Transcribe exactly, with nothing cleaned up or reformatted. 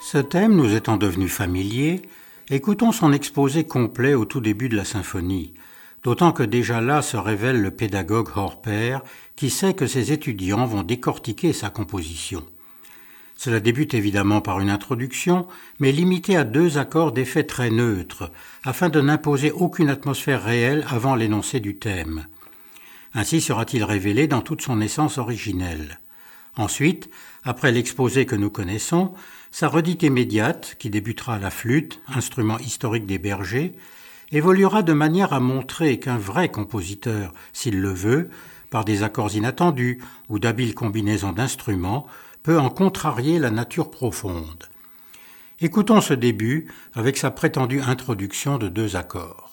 Ce thème nous étant devenu familier, écoutons son exposé complet au tout début de la symphonie, d'autant que déjà là se révèle le pédagogue hors pair qui sait que ses étudiants vont décortiquer sa composition. Cela débute évidemment par une introduction, mais limitée à deux accords d'effet très neutres, afin de n'imposer aucune atmosphère réelle avant l'énoncé du thème. Ainsi sera-t-il révélé dans toute son essence originelle. Ensuite, après l'exposé que nous connaissons, sa redite immédiate, qui débutera à la flûte, instrument historique des bergers, évoluera de manière à montrer qu'un vrai compositeur, s'il le veut, par des accords inattendus ou d'habiles combinaisons d'instruments, peut en contrarier la nature profonde. Écoutons ce début avec sa prétendue introduction de deux accords.